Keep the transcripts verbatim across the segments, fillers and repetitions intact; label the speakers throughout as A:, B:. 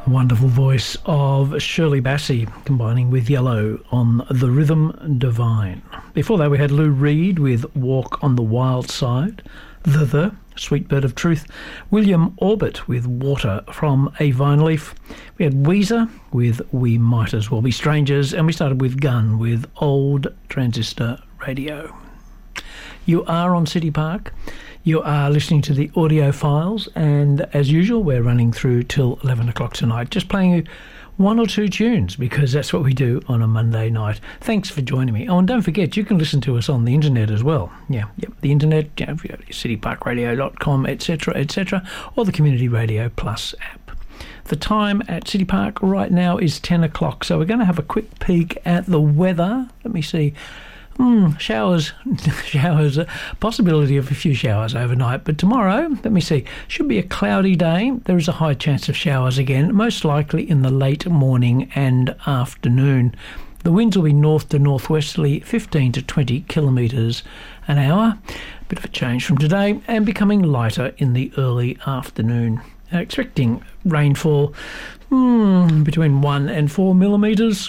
A: Wonderful voice of Shirley Bassey combining with Yellow on The Rhythm Divine. Before that we had Lou Reed with Walk on the Wild Side, The The, Sweet Bird of Truth, William Orbit with Water from A Vine Leaf. We had Weezer with We Might As Well Be Strangers, and we started with Gun with Old Transistor Radio. You are on City Park. You are listening to the audio files, and as usual, we're running through till eleven o'clock tonight, just playing you one or two tunes, because that's what we do on a Monday night. Thanks for joining me. Oh, and don't forget, you can listen to us on the internet as well. Yeah, yep, the internet, you know, city park radio dot com, et cetera, et cetera, or the Community Radio Plus app. The time at City Park right now is ten o'clock, so we're going to have a quick peek at the weather. Let me see. Mm, showers, showers, a possibility of a few showers overnight, but tomorrow, let me see, should be a cloudy day. There is a high chance of showers again, most likely in the late morning and afternoon. The winds will be north to northwesterly, fifteen to twenty kilometres an hour. Bit of a change from today, and becoming lighter in the early afternoon. Now, expecting rainfall mm, between one and four millimetres.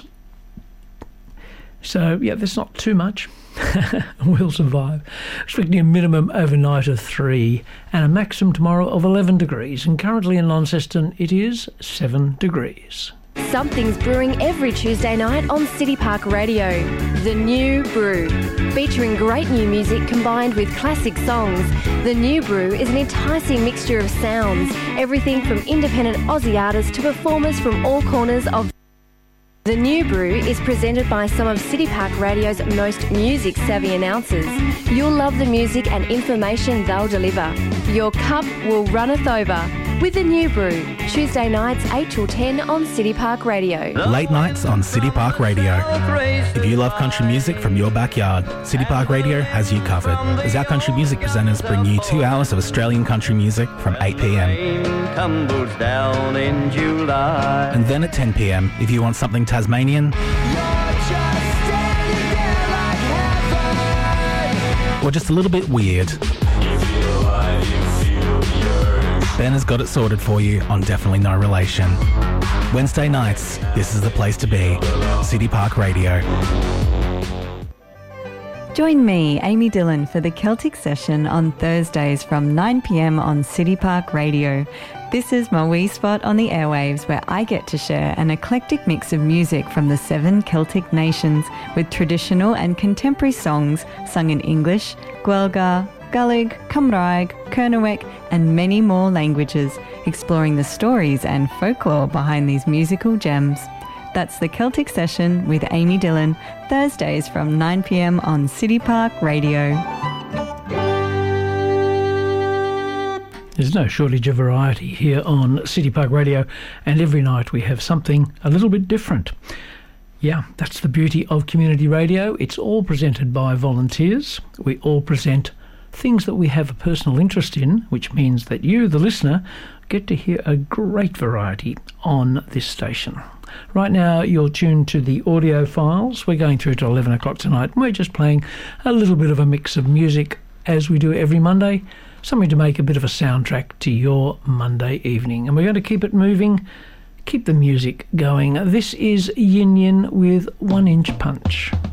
A: So, yeah, that's not too much. We'll survive. Expecting a minimum overnight of three and a maximum tomorrow of eleven degrees. And currently in Launceston, it is seven degrees.
B: Something's brewing every Tuesday night on City Park Radio. The New Brew. Featuring great new music combined with classic songs, The New Brew is an enticing mixture of sounds. Everything from independent Aussie artists to performers from all corners of The New Brew is presented by some of City Park Radio's most music-savvy announcers. You'll love the music and information they'll deliver. Your cup will runneth over with The New Brew. Tuesday nights eight till ten on City Park Radio.
C: Late nights on City Park Radio. If you love country music from your backyard, City Park Radio has you covered, as our country music presenters bring you two hours of Australian country music from eight p.m.
D: Tumbles down in July.
C: And then at ten p.m, if you want something Tasmanian, or just a little bit weird, Ben has got it sorted for you on Definitely No Relation. Wednesday nights, this is the place to be. City Park Radio.
E: Join me, Amy Dillon, for the Celtic Session on Thursdays from nine p.m. on City Park Radio. This is my wee spot on the airwaves where I get to share an eclectic mix of music from the seven Celtic nations with traditional and contemporary songs sung in English, Guelga, Gaelic, Cymraeg, Kernewek and many more languages, exploring the stories and folklore behind these musical gems. That's the Celtic Session with Amy Dillon, Thursdays from nine p.m. on City Park Radio.
A: There's no shortage of variety here on City Park Radio, and every night we have something a little bit different. Yeah, that's the beauty of community radio. It's all presented by volunteers. We all present things that we have a personal interest in, which means that you, the listener, get to hear a great variety on this station. Right now, you're tuned to the audio files. We're going through to eleven o'clock tonight, and we're just playing a little bit of a mix of music, as we do every Monday, something to make a bit of a soundtrack to your Monday evening. And we're going to keep it moving, keep the music going. This is Yin Yin with One Inch Punch.